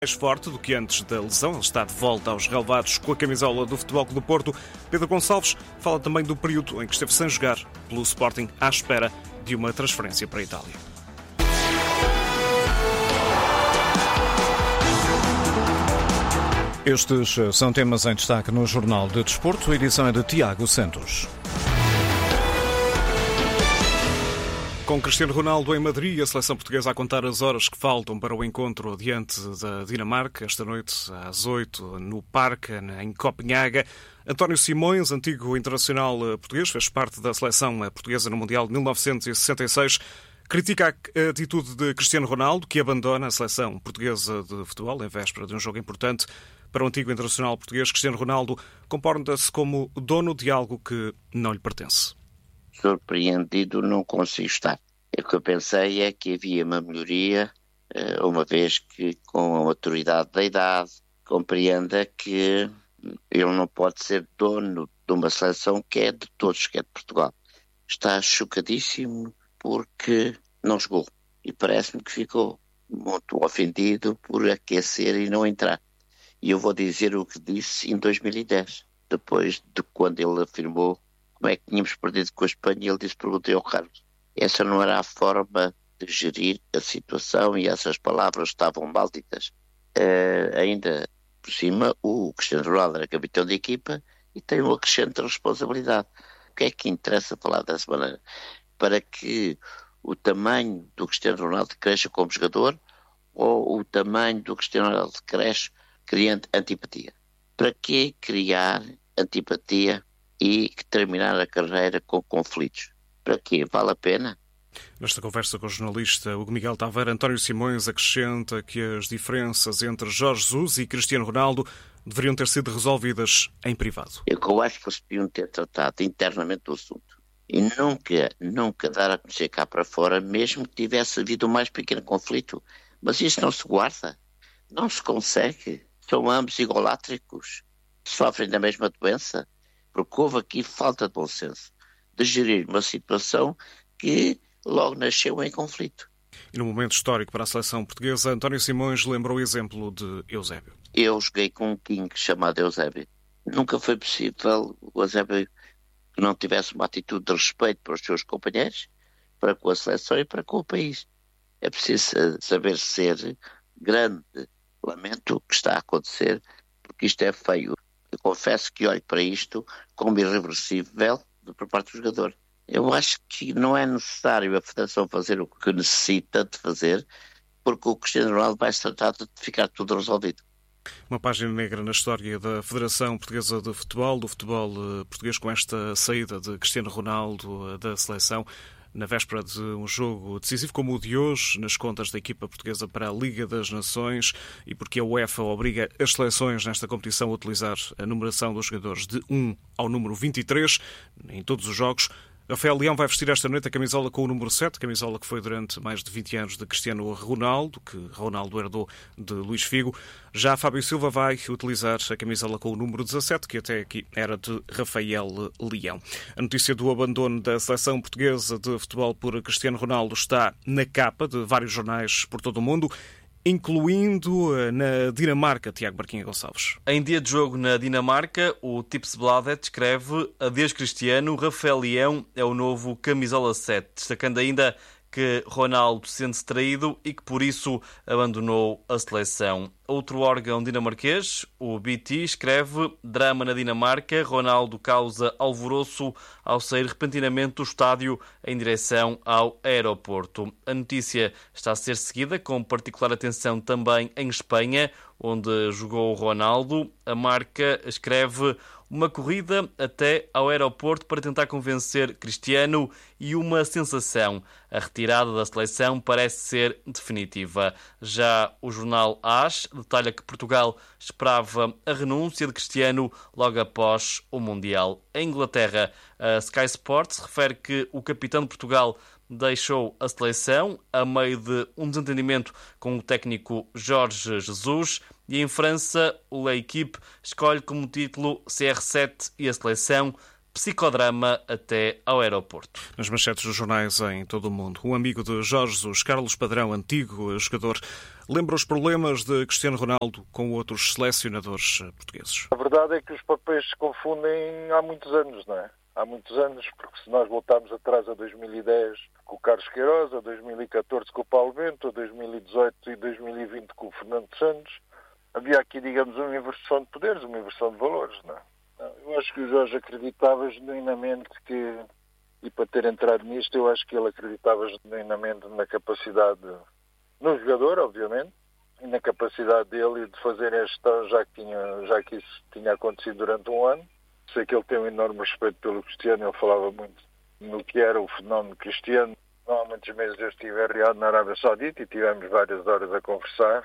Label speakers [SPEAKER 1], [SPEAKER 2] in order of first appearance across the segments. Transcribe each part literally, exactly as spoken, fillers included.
[SPEAKER 1] Mais forte do que antes da lesão. Ele está de volta aos relevados com a camisola do Futebol Clube do Porto. Pedro Gonçalves fala também do período em que esteve sem jogar pelo Sporting à espera de uma transferência para a Itália. Estes são temas em destaque no Jornal de Desporto. A edição é de Tiago Santos. Com Cristiano Ronaldo em Madrid, a seleção portuguesa a contar as horas que faltam para o encontro diante da Dinamarca, esta noite às oito, no Parque, em Copenhaga. António Simões, antigo internacional português, fez parte da seleção portuguesa no Mundial de mil novecentos e sessenta e seis, critica a atitude de Cristiano Ronaldo, que abandona a seleção portuguesa de futebol em véspera de um jogo importante. Para o antigo internacional português, Cristiano Ronaldo comporta-se como dono de algo que não lhe pertence.
[SPEAKER 2] Surpreendido não consigo estar. O que eu pensei é que havia uma melhoria, uma vez que com a maturidade da idade compreenda que ele não pode ser dono de uma seleção que é de todos, que é de Portugal. Está chocadíssimo porque não jogou e parece-me que ficou muito ofendido por aquecer e não entrar. E eu vou dizer o que disse em dois mil e dez, depois de quando ele afirmou como é que tínhamos perdido com a Espanha, e ele disse, perguntei ao Carlos. Essa não era a forma de gerir a situação e essas palavras estavam malditas. Uh, ainda por cima, o Cristiano Ronaldo era capitão de equipa e tem uma crescente responsabilidade. O que é que interessa falar dessa maneira? Para que o tamanho do Cristiano Ronaldo cresça como jogador ou o tamanho do Cristiano Ronaldo cresce criando antipatia? Para que criar antipatia e terminar a carreira com conflitos? Para quê? Vale a pena?
[SPEAKER 1] Nesta conversa com o jornalista Hugo Miguel Taveira, António Simões acrescenta que as diferenças entre Jorge Jesus e Cristiano Ronaldo deveriam ter sido resolvidas em privado.
[SPEAKER 2] Eu, eu acho que eles deviam ter tratado internamente o assunto e nunca, nunca dar a conhecer cá para fora, mesmo que tivesse havido o mais pequeno conflito. Mas isso não se guarda, não se consegue. São ambos egolátricos, sofrem da mesma doença. Porque houve aqui falta de bom senso de gerir uma situação que logo nasceu em conflito.
[SPEAKER 1] E no momento histórico para a seleção portuguesa, António Simões lembrou o exemplo de Eusébio.
[SPEAKER 2] Eu joguei com um king chamado Eusébio. Nunca foi possível o Eusébio que não tivesse uma atitude de respeito para os seus companheiros, para com a seleção e para com o país. É preciso saber ser grande. Lamento o que está a acontecer, porque isto é feio. Eu confesso que olho para isto como irreversível por parte do jogador. Eu acho que não é necessário a Federação fazer o que necessita de fazer, porque o Cristiano Ronaldo vai se tratar de ficar tudo resolvido.
[SPEAKER 1] Uma página negra na história da Federação Portuguesa de Futebol, do futebol português, com esta saída de Cristiano Ronaldo da seleção, na véspera de um jogo decisivo como o de hoje, nas contas da equipa portuguesa para a Liga das Nações, e porque a UEFA obriga as seleções nesta competição a utilizar a numeração dos jogadores de um ao número vinte e três em todos os jogos. Rafael Leão vai vestir esta noite a camisola com o número sete, camisola que foi durante mais de vinte anos de Cristiano Ronaldo, que Ronaldo herdou de Luís Figo. Já Fábio Silva vai utilizar a camisola com o número dezassete, que até aqui era de Rafael Leão. A notícia do abandono da seleção portuguesa de futebol por Cristiano Ronaldo está na capa de vários jornais por todo o mundo, incluindo na Dinamarca, Tiago Barquinha Gonçalves.
[SPEAKER 3] Em dia de jogo na Dinamarca, o Tipsbladet escreve: adeus Cristiano, Rafael Leão é o novo camisola sete, destacando ainda que Ronaldo sente-se traído e que por isso abandonou a seleção. Outro órgão dinamarquês, o B T, escreve: drama na Dinamarca, Ronaldo causa alvoroço ao sair repentinamente do estádio em direção ao aeroporto. A notícia está a ser seguida com particular atenção também em Espanha, onde jogou o Ronaldo. A Marca escreve: uma corrida até ao aeroporto para tentar convencer Cristiano e uma sensação. A retirada da seleção parece ser definitiva. Já o jornal AS detalha que Portugal esperava a renúncia de Cristiano logo após o Mundial. Em Inglaterra, a Sky Sports refere que o capitão de Portugal deixou a seleção a meio de um desentendimento com o técnico Jorge Jesus. E em França, o L'Équipe escolhe como título C R sete e a seleção psicodrama até ao aeroporto.
[SPEAKER 1] Nas manchetes dos jornais em todo o mundo, um amigo de Jorge Jesus, Carlos Padrão, antigo jogador lembra os problemas de Cristiano Ronaldo com outros selecionadores portugueses.
[SPEAKER 4] A verdade é que os papéis se confundem há muitos anos, não é? Há muitos anos, porque se nós voltarmos atrás a dois mil e dez com o Carlos Queiroz, a dois mil e catorze com o Paulo Bento, a dois mil e dezoito e dois mil e vinte com o Fernando Santos, havia aqui, digamos, uma inversão de poderes, uma inversão de valores, não é? Eu acho que o Jorge acreditava genuinamente que, e para ter entrado nisto, eu acho que ele acreditava genuinamente na capacidade, no jogador, obviamente, e na capacidade dele de fazer a gestão, já que, tinha, já que isso tinha acontecido durante um ano. Sei que ele tem um enorme respeito pelo Cristiano, ele falava muito no que era o fenómeno Cristiano. Não há muitos meses eu estive em Riad, na Arábia Saudita, e tivemos várias horas a conversar,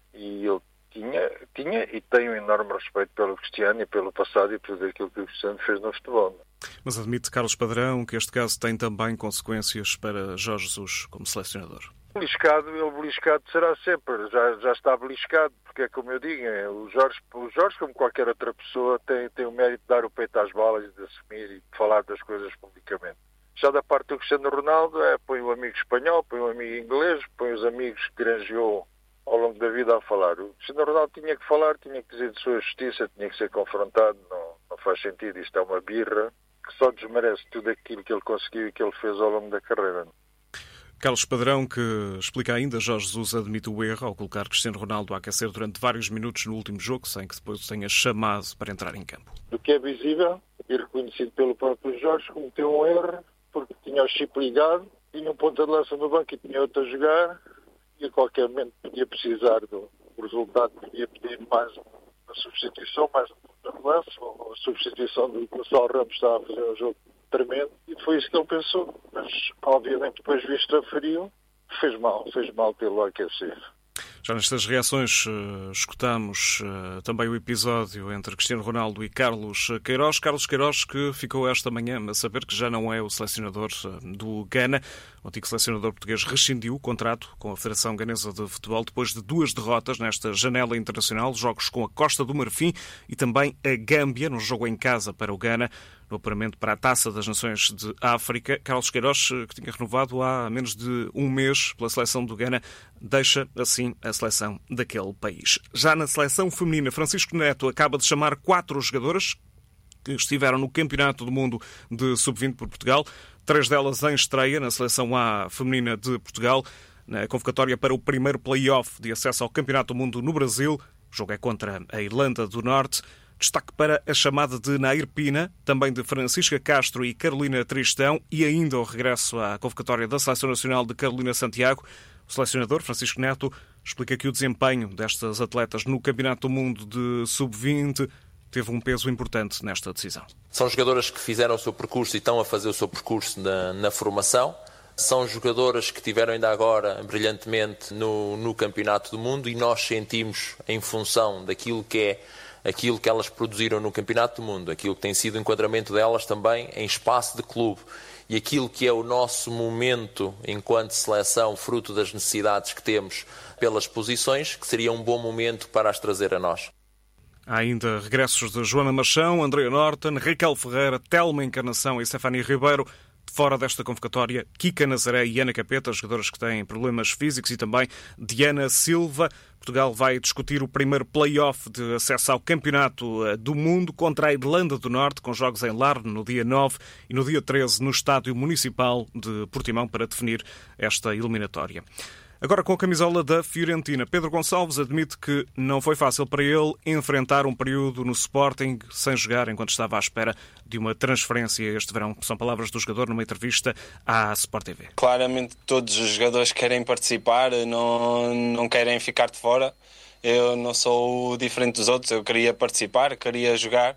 [SPEAKER 4] e ele tinha, tinha e tem um enorme respeito pelo Cristiano e pelo passado e por tudo aquilo que o Cristiano fez no futebol.
[SPEAKER 1] Mas admite Carlos Padrão que este caso tem também consequências para Jorge Jesus como selecionador.
[SPEAKER 4] Beliscado, ele beliscado será sempre, já, já está beliscado, porque é como eu digo, é, o, Jorge, o Jorge, como qualquer outra pessoa, tem, tem o mérito de dar o peito às balas e de assumir e de falar das coisas publicamente. Já da parte do Cristiano Ronaldo, é, põe o amigo espanhol, põe o amigo inglês, põe os amigos que granjeou ao longo da vida a falar. O Cristiano Ronaldo tinha que falar, tinha que dizer de sua justiça, tinha que ser confrontado, não, não faz sentido, isto é uma birra que só desmerece tudo aquilo que ele conseguiu e que ele fez ao longo da carreira.
[SPEAKER 1] Carlos Padrão, que explica ainda, Jorge Jesus admite o erro ao colocar Cristiano Ronaldo a aquecer durante vários minutos no último jogo, sem que depois o tenha chamado para entrar em campo.
[SPEAKER 4] Do que é visível e reconhecido pelo próprio Jorge, cometeu um erro, porque tinha o chip ligado, tinha um ponta de lança no banco e tinha outro a jogar, e a qualquer momento podia precisar do resultado, podia pedir mais uma substituição, mais um ponta de lança, ou a substituição do Gonçalo Ramos, estava a fazer um jogo tremendo, e foi isso que ele pensou. Mas, obviamente, depois visto a frio, fez mal, fez mal pelo aquecer.
[SPEAKER 1] Já nestas reações uh, escutamos uh, também o episódio entre Cristiano Ronaldo e Carlos Queiroz. Carlos Queiroz, que ficou esta manhã a saber que já não é o selecionador uh, do Ghana. O antigo selecionador português rescindiu o contrato com a Federação Ganesa de Futebol depois de duas derrotas nesta janela internacional, jogos com a Costa do Marfim e também a Gâmbia, no jogo em casa para o Ghana, no apuramento para a Taça das Nações de África. Carlos Queiroz, que tinha renovado há menos de um mês pela seleção do Ghana, deixa assim a seleção daquele país. Já na seleção feminina, Francisco Neto acaba de chamar quatro jogadoras que estiveram no Campeonato do Mundo de sub vinte por Portugal, três delas em estreia na seleção A feminina de Portugal, na convocatória para o primeiro play-off de acesso ao Campeonato do Mundo no Brasil. O jogo é contra a Irlanda do Norte. Destaque para a chamada de Nair Pina, também de Francisca Castro e Carolina Tristão, e ainda o regresso à convocatória da Seleção Nacional de Carolina Santiago. O selecionador, Francisco Neto, explica que o desempenho destas atletas no Campeonato do Mundo de sub vinte teve um peso importante nesta decisão.
[SPEAKER 5] São jogadoras que fizeram o seu percurso e estão a fazer o seu percurso na, na formação. São jogadoras que tiveram ainda agora brilhantemente no, no Campeonato do Mundo, e nós sentimos, em função daquilo que é aquilo que elas produziram no Campeonato do Mundo, aquilo que tem sido o enquadramento delas também em espaço de clube, e aquilo que é o nosso momento enquanto seleção, fruto das necessidades que temos pelas posições, que seria um bom momento para as trazer a nós.
[SPEAKER 1] Há ainda regressos de Joana Machão, Andrea Norton, Raquel Ferreira, Telma Encarnação e Stefania Ribeiro. Fora desta convocatória, Kika Nazaré e Ana Capeta, jogadoras que têm problemas físicos, e também Diana Silva. Portugal vai discutir o primeiro play-off de acesso ao Campeonato do Mundo contra a Irlanda do Norte, com jogos em Larne no dia nove e no dia treze no Estádio Municipal de Portimão, para definir esta eliminatória. Agora com a camisola da Fiorentina, Pedro Gonçalves admite que não foi fácil para ele enfrentar um período no Sporting sem jogar enquanto estava à espera de uma transferência este verão. São palavras do jogador numa entrevista à Sport T V.
[SPEAKER 6] Claramente todos os jogadores querem participar, não, não querem ficar de fora. Eu não sou diferente dos outros, eu queria participar, queria jogar.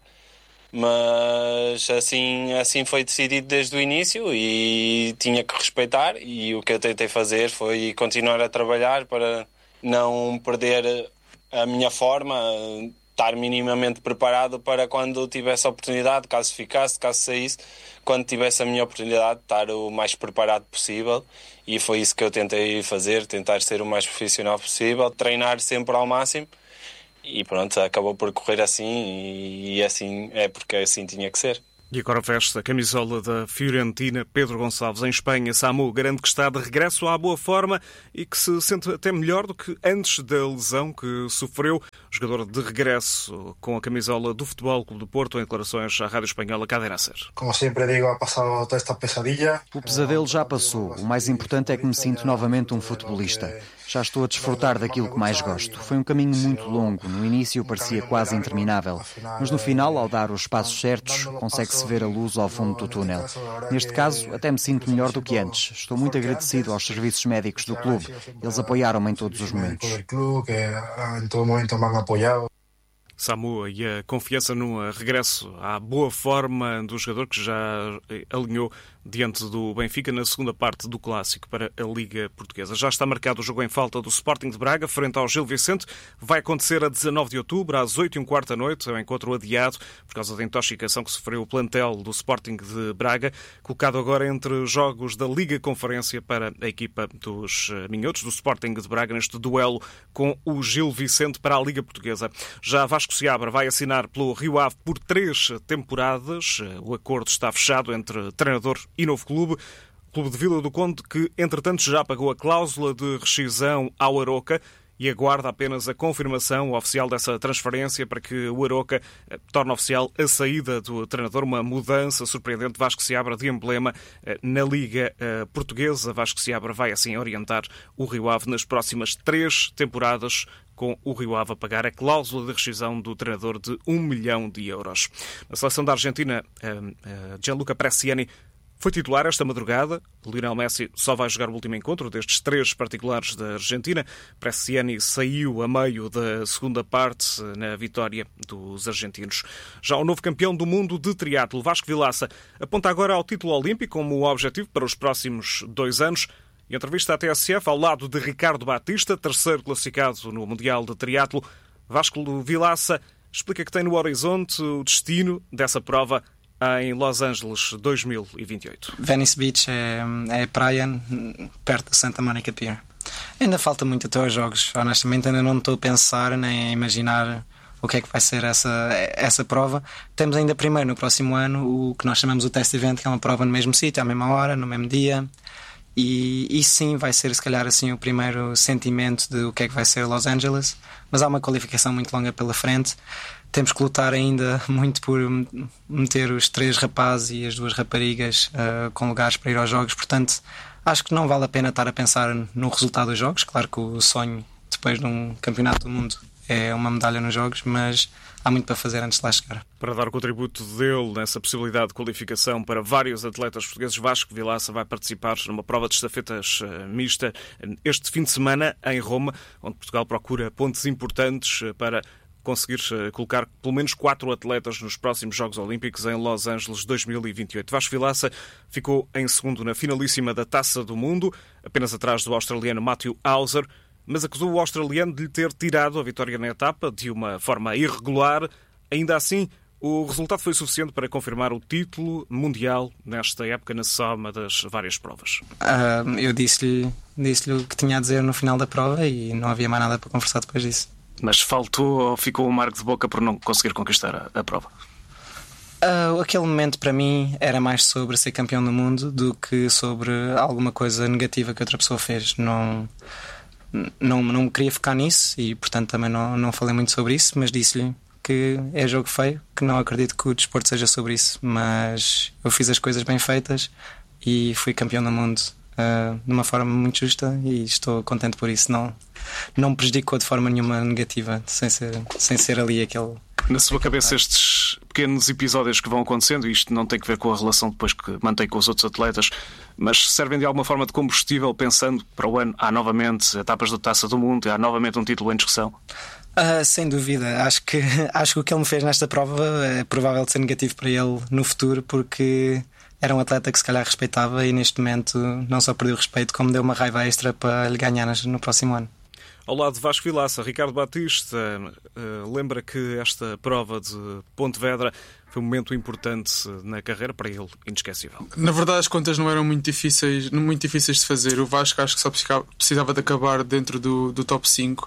[SPEAKER 6] Mas assim, assim foi decidido desde o início e tinha que respeitar, e o que eu tentei fazer foi continuar a trabalhar para não perder a minha forma, estar minimamente preparado para quando tivesse a oportunidade, caso ficasse, caso saísse, quando tivesse a minha oportunidade, estar o mais preparado possível, e foi isso que eu tentei fazer, tentar ser o mais profissional possível, treinar sempre ao máximo. E pronto, acabou por correr assim, e assim é porque assim tinha que ser.
[SPEAKER 1] E agora veste a camisola da Fiorentina. Pedro Gonçalves, em Espanha. Samu garante que está de regresso à boa forma e que se sente até melhor do que antes da lesão que sofreu. Jogador de regresso com a camisola do Futebol Clube do Porto, em declarações à Rádio Espanhola Cadena Ser.
[SPEAKER 7] Como sempre digo, ha passado toda esta pesadilla.
[SPEAKER 8] O pesadelo já passou. O mais importante é que me sinto novamente um futebolista. Já estou a desfrutar daquilo que mais gosto. Foi um caminho muito longo. No início parecia quase interminável. Mas no final, ao dar os passos certos, consegue-se ver a luz ao fundo do túnel. Neste caso, até me sinto melhor do que antes. Estou muito agradecido aos serviços médicos do clube. Eles apoiaram-me em todos os momentos.
[SPEAKER 1] Samu, e a confiança no regresso à boa forma do jogador que já alinhou diante do Benfica na segunda parte do Clássico para a Liga Portuguesa. Já está marcado o jogo em falta do Sporting de Braga frente ao Gil Vicente. Vai acontecer a dezanove de outubro, às oito e um quarto da noite, é um encontro adiado por causa da intoxicação que sofreu o plantel do Sporting de Braga, colocado agora entre jogos da Liga Conferência para a equipa dos minhotos do Sporting de Braga neste duelo com o Gil Vicente para a Liga Portuguesa. Já Vasco Seabra vai assinar pelo Rio Ave por três temporadas. O acordo está fechado entre treinador e novo clube. Clube de Vila do Conde que, entretanto, já pagou a cláusula de rescisão ao Aroca e aguarda apenas a confirmação oficial dessa transferência para que o Aroca torne oficial a saída do treinador, uma mudança surpreendente. Vasco Seabra de emblema na Liga Portuguesa. Vasco Seabra vai assim orientar o Rio Ave nas próximas três temporadas, com o Rio Ave a pagar a cláusula de rescisão do treinador de um milhão de euros. Na seleção da Argentina, Gianluca Bresciani foi titular esta madrugada. Lionel Messi só vai jogar o último encontro destes três particulares da Argentina. Bresciani saiu a meio da segunda parte na vitória dos argentinos. Já o novo campeão do mundo de triatlo, Vasco Vilaça, aponta agora ao título olímpico como objetivo para os próximos dois anos. Em entrevista à T S F, ao lado de Ricardo Batista, terceiro classificado no Mundial de Triatlo, Vasco Vilaça explica que tem no horizonte o destino dessa prova em Los Angeles dois mil e vinte e oito.
[SPEAKER 9] Venice Beach é, é praia perto de Santa Monica Pier. Ainda falta muito até aos Jogos. Honestamente, ainda não estou a pensar nem a imaginar o que é que vai ser essa, essa prova. Temos ainda primeiro, no próximo ano, o que nós chamamos o Test Event, que é uma prova no mesmo sítio, à mesma hora, no mesmo dia. E isso sim vai ser, se calhar, assim, o primeiro sentimento de o que é que vai ser Los Angeles. Mas há uma qualificação muito longa pela frente. Temos que lutar ainda muito por meter os três rapazes e as duas raparigas uh, com lugares para ir aos Jogos. Portanto, acho que não vale a pena estar a pensar no resultado dos Jogos. Claro que o sonho, depois de um campeonato do mundo, é uma medalha nos Jogos, mas há muito para fazer antes de lá chegar.
[SPEAKER 1] Para dar o contributo dele nessa possibilidade de qualificação para vários atletas portugueses, Vasco Vilaça vai participar numa prova de estafetas mista este fim de semana em Roma, onde Portugal procura pontos importantes para conseguir colocar pelo menos quatro atletas nos próximos Jogos Olímpicos em Los Angeles dois mil e vinte e oito. Vasco Vilaça ficou em segundo na finalíssima da Taça do Mundo, apenas atrás do australiano Matthew Hauser, mas acusou o australiano de lhe ter tirado a vitória na etapa de uma forma irregular. Ainda assim, o resultado foi suficiente para confirmar o título mundial nesta época na soma das várias provas.
[SPEAKER 9] Uh, eu disse-lhe disse-lhe o que tinha a dizer no final da prova e não havia mais nada para conversar depois disso.
[SPEAKER 1] Mas faltou ou ficou um marco de boca por não conseguir conquistar a, a prova?
[SPEAKER 9] Uh, aquele momento para mim era mais sobre ser campeão do mundo do que sobre alguma coisa negativa que outra pessoa fez. Não, não, não queria focar nisso e portanto também não, não falei muito sobre isso, mas disse-lhe que é jogo feio, que não acredito que o desporto seja sobre isso, mas eu fiz as coisas bem feitas e fui campeão do mundo uh, de uma forma muito justa e estou contente por isso. Não, não me prejudicou de forma nenhuma negativa, sem ser, sem ser ali aquele...
[SPEAKER 1] Na sua cabeça estes pequenos episódios que vão acontecendo, e isto não tem que ver com a relação depois que mantém com os outros atletas, mas servem de alguma forma de combustível, pensando que para o ano há novamente etapas da Taça do Mundo, há novamente um título em discussão?
[SPEAKER 9] Uh, sem dúvida, acho que, acho que o que ele me fez nesta prova é provável de ser negativo para ele no futuro, porque era um atleta que se calhar respeitava e neste momento não só perdeu respeito, como deu uma raiva extra para lhe ganhar no próximo ano.
[SPEAKER 1] Ao lado de Vasco Vilaça, Ricardo Batista uh, lembra que esta prova de Pontevedra foi um momento importante na carreira, para ele inesquecível.
[SPEAKER 10] Na verdade as contas não eram muito difíceis, muito difíceis de fazer. O Vasco acho que só precisava de acabar dentro do, do top cinco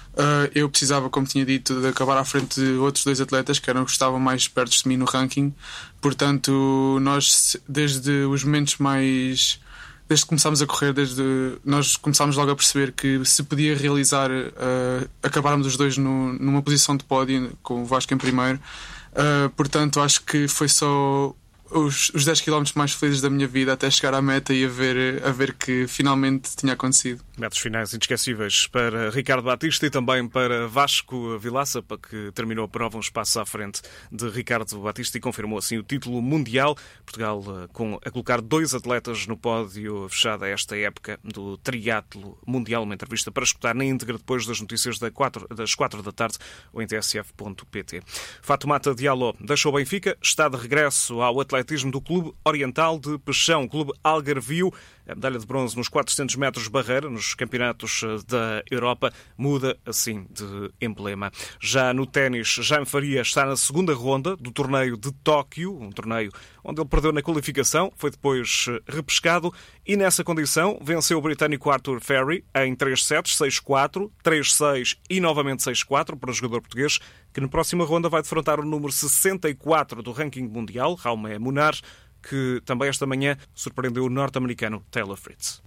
[SPEAKER 10] Uh, eu precisava, como tinha dito, de acabar à frente de outros dois atletas que eram que estavam mais perto de mim no ranking. Portanto, nós, desde os momentos mais... Desde que começámos a correr, desde nós começámos logo a perceber que se podia realizar uh, acabarmos os dois no, numa posição de pódio, com o Vasco em primeiro. Uh, portanto, acho que foi só os, os dez quilómetros mais felizes da minha vida até chegar à meta e a ver, a ver que finalmente tinha acontecido.
[SPEAKER 1] Metros finais inesquecíveis para Ricardo Batista e também para Vasco Vilaça, para que terminou a prova um espaço à frente de Ricardo Batista e confirmou assim o título mundial. Portugal com, a colocar dois atletas no pódio fechado a esta época do triatlo mundial. Uma entrevista para escutar na íntegra depois das notícias das quatro, das quatro da tarde ou em t s f ponto p t. Fatoumata Diallo deixou o Benfica, está de regresso ao atletismo do Clube Oriental de Peixão, Clube Algarvio. A medalha de bronze nos quatrocentos metros barreira, nos campeonatos da Europa, muda assim de emblema. Já no ténis, Jaime Faria está na segunda ronda do torneio de Tóquio, um torneio onde ele perdeu na qualificação, foi depois repescado e nessa condição venceu o britânico Arthur Ferry em três sets, seis quatro, três seis e novamente seis quatro para o jogador português, que na próxima ronda vai defrontar o número sessenta e quatro do ranking mundial, Jaume Munar, que também esta manhã surpreendeu o norte-americano Taylor Fritz.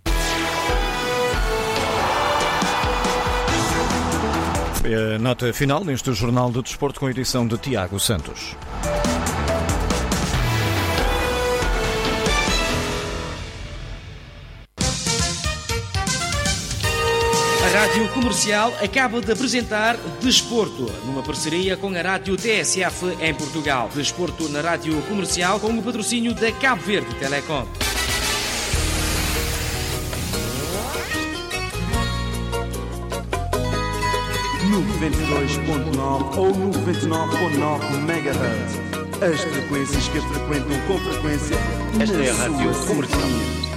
[SPEAKER 11] A nota final neste Jornal de Desporto com a edição de Tiago Santos.
[SPEAKER 12] A Rádio Comercial acaba de apresentar Desporto, numa parceria com a Rádio T S F em Portugal. Desporto na Rádio Comercial com o patrocínio da Cabo Verde Telecom.
[SPEAKER 13] noventa e dois ponto nove ou noventa e nove ponto nove megahertz. As frequências que frequentam com frequência.
[SPEAKER 14] Esta é a Rádio Comercial.